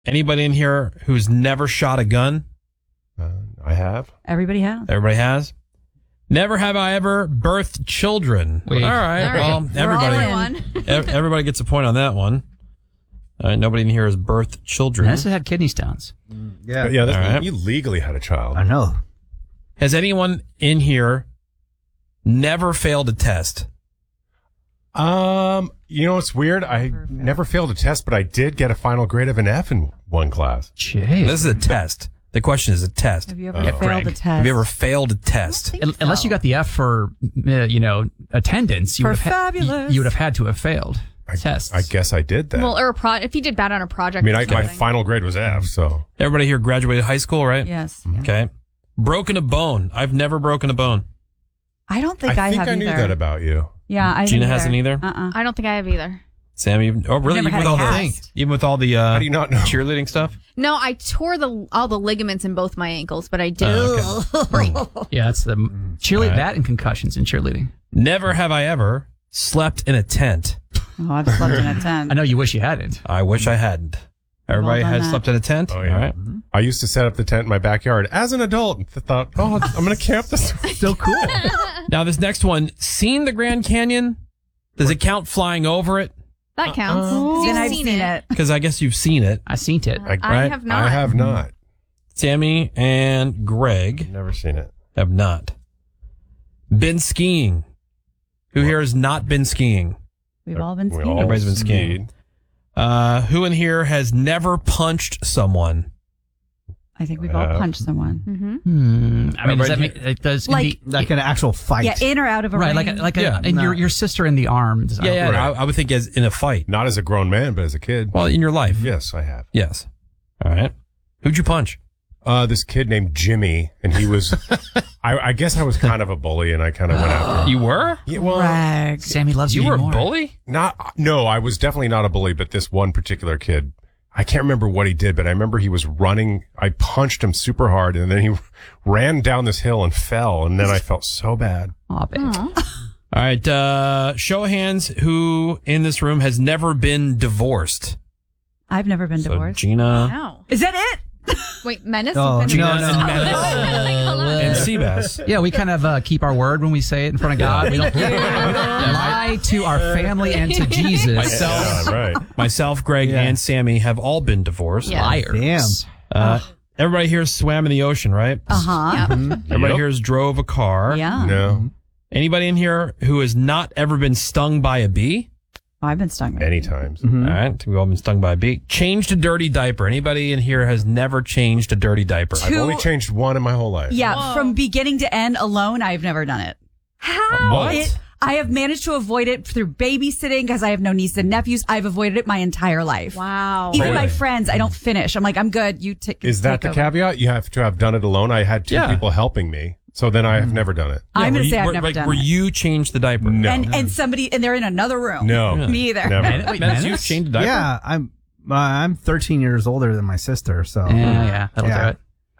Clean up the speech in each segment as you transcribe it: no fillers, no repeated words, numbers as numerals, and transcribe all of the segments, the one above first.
Anybody in here who's never shot a gun? I have. Everybody has. Everybody has. Never have I ever birthed children. Wait. All right. Well, everybody gets a point on that one. All right. Nobody in here has birthed children. Vanessa had kidney stones. Yeah, All right. you legally had a child. I know. Has anyone in here never failed a test? You know what's weird? I never failed a test, but I did get a final grade of an F in one class. Jeez. This is a test. The question is a test. Have you ever failed a test? Have you ever failed a test? Unless you got the F for, attendance, you would have had to have failed tests. I guess I did that. Well, or if you did bad on a project. I mean, my final grade was F, so. Everybody here graduated high school, right? Yes. Okay. Broken a bone. I've never broken a bone. I don't think I have I knew that about you. Yeah, I Gina hasn't either? I don't think I have either. Sam, really? Never Even with all the How do you not know? cheerleading stuff? No, I tore all the ligaments in both my ankles, but I did. Yeah, that's the cheerleading, that and concussions in cheerleading. Never have I ever slept in a tent. Oh, I've slept in a tent. I know you wish you hadn't. I wish I hadn't. Everybody done has that. slept in a tent? Oh, yeah. All right. I used to set up the tent in my backyard as an adult and thought, I'm going to camp this. So cool. Now, this next one, seen the Grand Canyon? Does it count flying over it? That counts. 'Cause Then you've I've seen seen it. it. Because I guess you've seen it. I seen it. I have not. I have not. Sammy and Greg Never seen it. have not. Been skiing. Who here has not been skiing? We've all been We skiing. all Everybody's been skiing. Who in here has never punched someone? I think we've all punched someone. I mean, does that make it does Like- Like an actual fight. Yeah, in or out of a right? ring. And your sister in the arm. Yeah, Right. I would think as in a fight. Not as a grown man, but as a kid. Well, in your life. Yes, I have. Yes. All right. Who'd you punch? This kid named Jimmy, and he was, I guess I was kind of a bully, and I kind of went after him. You were? Yeah, well, Greg. Sammy loves you. You were a more. bully? no, I was definitely not a bully, but this one particular kid, I can't remember what he did, but I remember he was running. I punched him super hard, and then he ran down this hill and fell, and then I felt so bad. Aw, babe. All right. Show of hands who in this room has never been divorced. I've never been So divorced. Gina Wow. Is that it? Wait, Menace? Oh, You've been- Gina no. and Seabass. Yeah, we kind of keep our word when we say it in front of God. We don't lie to our family and to Jesus. Myself, Yeah, right. myself, Greg, Yeah. and Sammy have all been divorced. Yeah. Liars. Damn. Everybody here swam in the ocean, right? Uh-huh. Everybody here has drove a car. Yeah. No, Anybody in here who has not ever been stung by a bee? Oh, I've been stung. by many bees. times. All right. We've all been stung by a bee. Changed a dirty diaper. Anybody in here has never changed a dirty diaper? I've only changed one in my whole life. Yeah, from beginning to end alone, I've never done it. How? What? I have managed to avoid it through babysitting because I have no nieces and nephews. I've avoided it my entire life. Wow. Even my Really? friends, I don't finish. I'm like, I'm good. You take. Is that the over. caveat? You have to have done it alone. I had two Yeah. people helping me, so then I have never done it. I'm were going to you- say I've were- never like, done Were it. you changed the diaper? No, And somebody, and they're in another room. no, Me either. never. Wait, Menace, you changed a diaper? Yeah, I'm 13 years older than my sister, so Yeah, that'll Yeah. do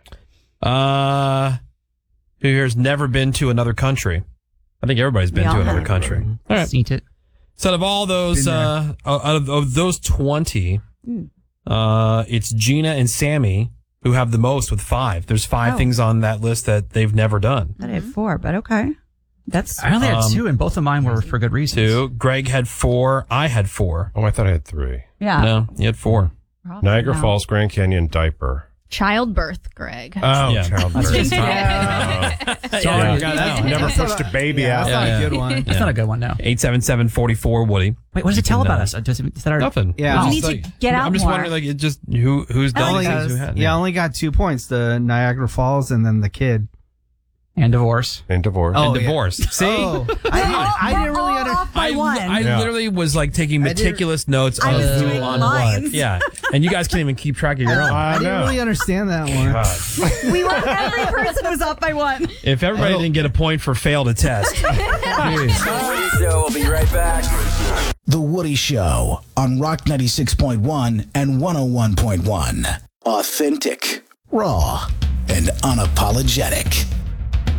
it. Who here's never been to another country? I think everybody's been We all to another have. country. All right. Seen it. So out of all those, out of those 20, it's Gina and Sammy who have the most with 5. There's 5 Oh. things on that list that they've never done. I had 4, but okay. That's I only had 2, and both of mine were for good reasons. 2. Greg had 4. I had 4. Oh, I thought I had 3. yeah. No, you had 4. Niagara Wow. Falls, Grand Canyon, diaper. Childbirth, Greg. Oh, Yeah. childbirth. Sorry, Never pushed a baby out. that's not Yeah. a good one. That's not a good one, no. 877-44 Woody. Wait, what does it tell You can, about us? Is that our Nothing. Yeah. You Oh. need to get out I'm just more. wondering, like, it just who's done Only- things who had. Yeah, I only got 2 points: the Niagara Falls and then the kid. and divorce? And divorce. Oh, And divorce. See? Oh, I didn't really understand. off by one. I Yeah. literally was like taking meticulous notes I on was who doing on lines. what. Yeah. And you guys can't even keep track of your own. I didn't know. really understand that one. God. we were every person was off by 1. If everybody didn't get a point for failed a test. Jeez. Woody Show will be right back. The Woody Show on Rock 96.1 and 101.1. Authentic, raw, and unapologetic.